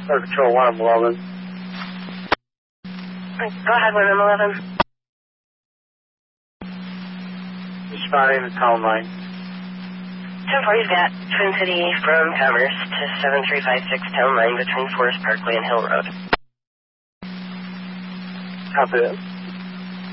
Air Control 111. Go ahead, 111. Responding to town line. 10-4, you've got Twin City from Commerce to 7356 town line between Forest Parkway and Hill Road. Copy that.